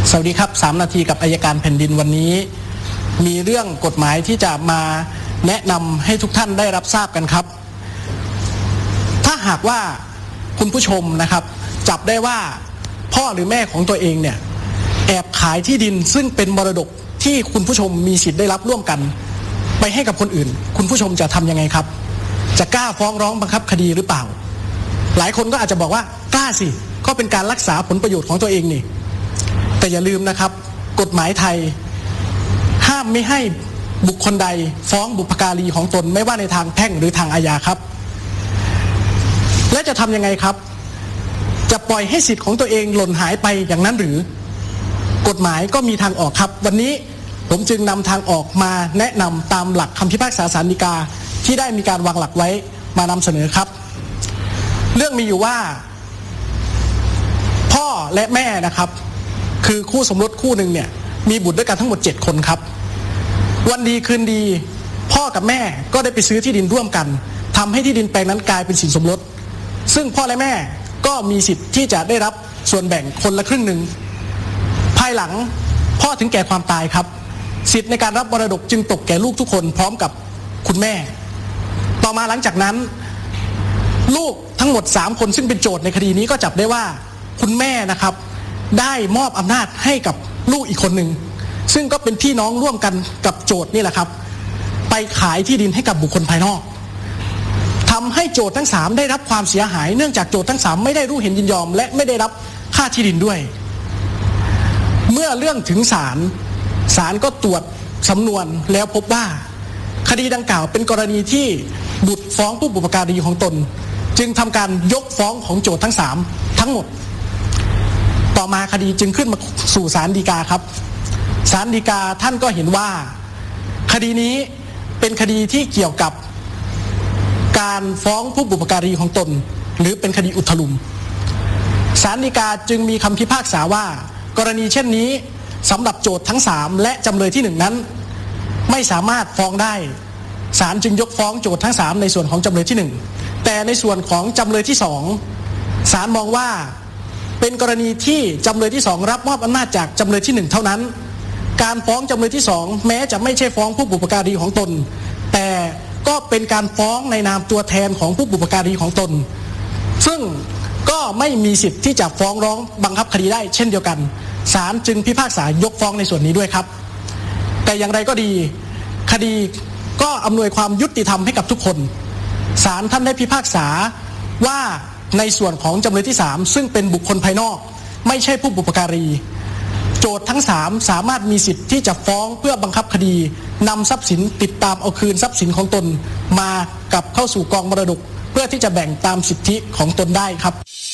สวัสดีครับ3นาทีกับอัยการแผ่นดินวันนี้มีเรื่องกฎหมายที่จะมาแนะนำให้ทุกท่านได้รับทราบกันครับถ้าหากว่าคุณผู้ชมนะครับจับได้ว่าพ่อหรือแม่ของตัวเองเนี่ยแอบขายที่ดินซึ่งเป็นมรดกที่คุณผู้ชมมีสิทธิ์ได้รับร่วมกันไปให้กับคนอื่นคุณผู้ชมจะทำยังไงครับจะกล้าฟ้องร้องบังคับคดีหรือเปล่าหลายคนก็อาจจะบอกว่ากล้าสิก็เป็นการรักษาผลประโยชน์ของตัวเองนี่แต่อย่าลืมนะครับกฎหมายไทยห้ามไม่ให้บุคคลใดฟ้องบุพการีของตนไม่ว่าในทางแพ่งหรือทางอาญาครับและจะทำยังไงครับจะปล่อยให้สิทธิ์ของตัวเองหล่นหายไปอย่างนั้นหรือกฎหมายก็มีทางออกครับวันนี้ผมจึงนำทางออกมาแนะนำตามหลักคำพิพากษาศาลฎีกาที่ได้มีการวางหลักไว้มานำเสนอครับเรื่องมีอยู่ว่าพ่อและแม่นะครับคือคู่สมรสคู่หนึ่งเนี่ยมีบุตรด้วยกันทั้งหมด7คนครับวันดีคืนดีพ่อกับแม่ก็ได้ไปซื้อที่ดินร่วมกันทำให้ที่ดินแปลงนั้นกลายเป็นสินสมรสซึ่งพ่อและแม่ก็มีสิทธิ์ที่จะได้รับส่วนแบ่งคนละครึ่งหนึ่งภายหลังพ่อถึงแก่ความตายครับสิทธิ์ในการรับมรดกจึงตกแก่ลูกทุกคนพร้อมกับคุณแม่ต่อมาหลังจากนั้นลูกทั้งหมด3คนซึ่งเป็นโจทย์ในคดีนี้ก็จับได้ว่าคุณแม่นะครับได้มอบอำนาจให้กับลูกอีกคนหนึ่งซึ่งก็เป็นพี่น้องร่วมกันกับโจทย์นี่แหละครับไปขายที่ดินให้กับบุคคลภายนอกทำให้โจทย์ทั้ง3ได้รับความเสียหายเนื่องจากโจทย์ทั้ง3ไม่ได้รู้เห็นยินยอมและไม่ได้รับค่าที่ดินด้วยเมื่อเรื่องถึงศาลก็ตรวจสำนวนแล้วพบว่าคดีดังกล่าวเป็นกรณีที่บุตรฟ้องผู้บุพการีของตนจึงทำการยกฟ้องของโจทย์ทั้ง3ทั้งหมดต่อมาคดีจึงขึ้นมาสู่ศาลฎีกาครับศาลฎีกาท่านก็เห็นว่าคดีนี้เป็นคดีที่เกี่ยวกับการฟ้องผู้บุพการีของตนหรือเป็นคดีอุทลุมศาลฎีกาจึงมีคำพิพากษาว่ากรณีเช่นนี้สำหรับโจทย์ทั้ง3และจำเลยที่1นั้นไม่สามารถฟ้องได้ศาลจึงยกฟ้องโจทย์ทั้ง3ในส่วนของจำเลยที่1แต่ในส่วนของจำเลยที่2ศาลมองว่าเป็นกรณีที่จำเลยที่2รับมอบอำนาจจากจำเลยที่1เท่านั้นการฟ้องจำเลยที่2แม้จะไม่ใช่ฟ้องผู้บุพการีของตนแต่ก็เป็นการฟ้องในนามตัวแทนของผู้บุพการีของตนซึ่งก็ไม่มีสิทธิ์ที่จะฟ้องร้องบังคับคดีได้เช่นเดียวกันศาลจึงพิพากษายกฟ้องในส่วนนี้ด้วยครับแต่อย่างไรก็ดีคดีก็อำนวยความยุติธรรมให้กับทุกคนศาลท่านได้พิพากษาว่าในส่วนของจำเลยที่3ซึ่งเป็นบุคคลภายนอกไม่ใช่ผู้บุพการีโจทย์ทั้ง3สามารถมีสิทธิ์ที่จะฟ้องเพื่อบังคับคดีนำทรัพย์สินติดตามเอาคืนทรัพย์สินของตนมากลับเข้าสู่กองมรดกเพื่อที่จะแบ่งตามสิทธิของตนได้ครับ